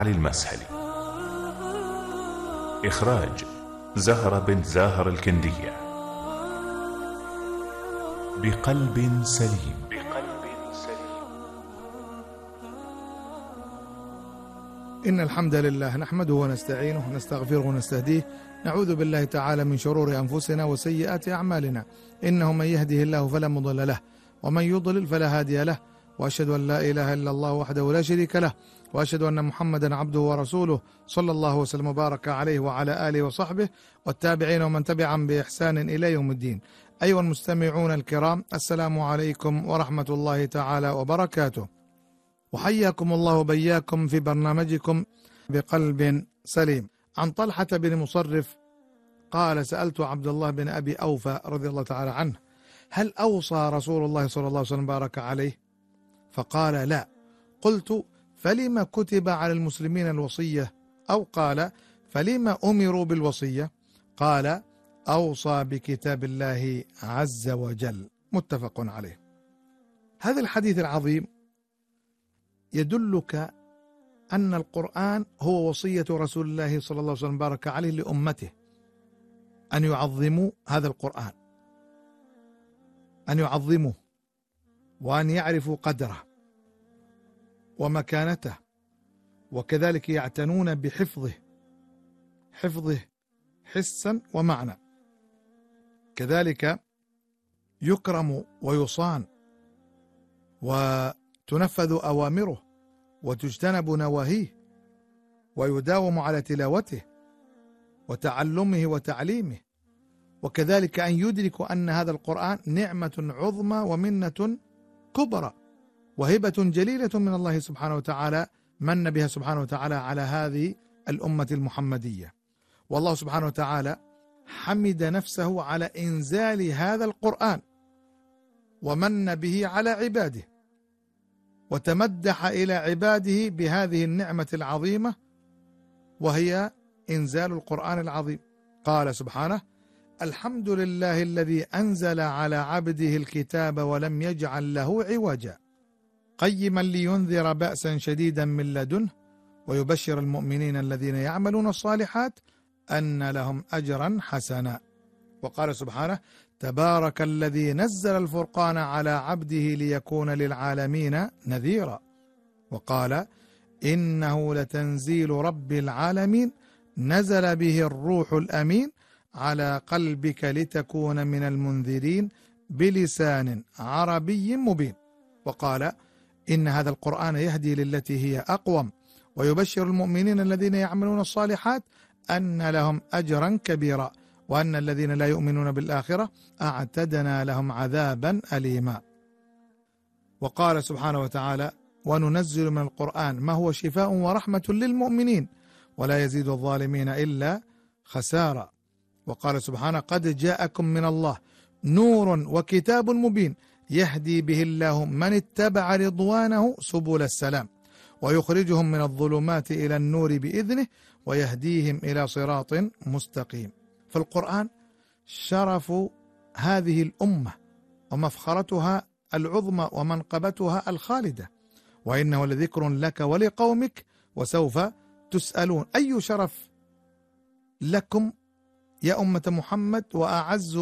علي المسهلي. إخراج زهرة بنت زاهر الكندية. بقلب سليم. إن الحمد لله نحمده ونستعينه ونستغفره ونستهديه، نعوذ بالله تعالى من شرور أنفسنا وسيئات أعمالنا، إنه من يهده الله فلا مضل له ومن يضلل فلا هادي له، وأشهد أن لا إله إلا الله وحده لا شريك له، وأشهد أن محمدا عبده ورسوله صلى الله وسلم وبارك عليه وعلى آله وصحبه والتابعين ومن تبعهم بإحسان إلى يوم الدين. أيها المستمعون الكرام، السلام عليكم ورحمة الله تعالى وبركاته، وحياكم الله وبياكم في برنامجكم بقلب سليم. عن طلحة بن مصرف قال: سألت عبد الله بن أبي أوفى رضي الله تعالى عنه: هل أوصى رسول الله صلى الله عليه وسلم بارك عليه؟ فقال: لا. قلت: فلما كتب على المسلمين الوصية؟ أو قال: فلما أمروا بالوصية؟ قال: أوصى بكتاب الله عز وجل. متفق عليه. هذا الحديث العظيم يدلك أن القرآن هو وصية رسول الله صلى الله عليه وسلم بارك عليه لأمته، أن يعظموا هذا القرآن، أن يعظموا وأن يعرفوا قدره ومكانته، وكذلك يعتنون بحفظه، حفظه حسا ومعنى، كذلك يكرم ويصان وتنفذ أوامره وتجتنب نواهيه، ويداوم على تلاوته وتعلمه وتعليمه، وكذلك أن يدركوا أن هذا القرآن نعمة عظمى ومنة كبرى وهبة جليلة من الله سبحانه وتعالى، من بها سبحانه وتعالى على هذه الأمة المحمدية. والله سبحانه وتعالى حمد نفسه على إنزال هذا القرآن ومن به على عباده، وتمدح إلى عباده بهذه النعمة العظيمة وهي إنزال القرآن العظيم. قال سبحانه: الحمد لله الذي أنزل على عبده الكتاب ولم يجعل له عوجا قيما لينذر بأسا شديدا من لدنه ويبشر المؤمنين الذين يعملون الصالحات أن لهم أجرا حسنا. وقال سبحانه: تبارك الذي نزل الفرقان على عبده ليكون للعالمين نذيرا. وقال: إنه لتنزيل رب العالمين نزل به الروح الأمين على قلبك لتكون من المنذرين بلسان عربي مبين. وقال: إن هذا القرآن يهدي للتي هي أقوم ويبشر المؤمنين الذين يعملون الصالحات أن لهم أجرا كبيرا وأن الذين لا يؤمنون بالآخرة أعتدنا لهم عذابا أليما. وقال سبحانه وتعالى: وننزل من القرآن ما هو شفاء ورحمة للمؤمنين ولا يزيد الظالمين إلا خسارا. وقال سبحانه: قد جاءكم من الله نور وكتاب مبين يهدي به الله من اتبع رضوانه سبل السلام ويخرجهم من الظلمات إلى النور بإذنه ويهديهم إلى صراط مستقيم. فالقرآن شرف هذه الأمة ومفخرتها العظمى ومنقبتها الخالدة، وإنه لذكر لك ولقومك وسوف تسألون. أي شرف لكم يا أمة محمد وأعز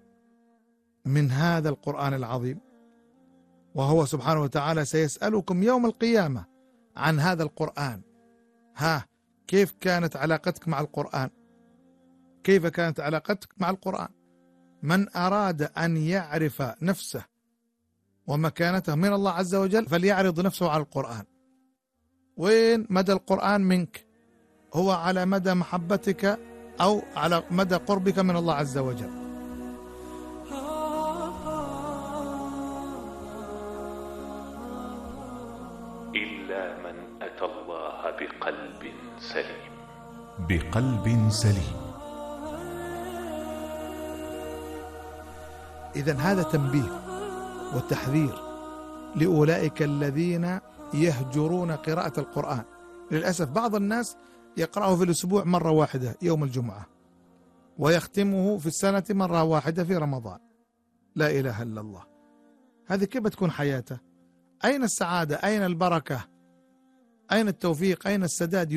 من هذا القرآن العظيم، وهو سبحانه وتعالى سيسألكم يوم القيامة عن هذا القرآن. كيف كانت علاقتك مع القرآن؟ كيف كانت علاقتك مع القرآن؟ من أراد أن يعرف نفسه ومكانته من الله عز وجل فليعرض نفسه على القرآن. وين مدى القرآن منك؟ هو على مدى محبتك أو على مدى قربك من الله عز وجل. إلا من أتى الله بقلب سليم. بقلب سليم. إذن هذا تنبيه وتحذير لأولئك الذين يهجرون قراءة القرآن. للأسف بعض الناس يقرأه في الأسبوع مرة واحدة يوم الجمعة، ويختمه في السنة مرة واحدة في رمضان. لا إله إلا الله. هذه كيف تكون حياته؟ أين السعادة؟ أين البركة؟ أين التوفيق؟ أين السداد؟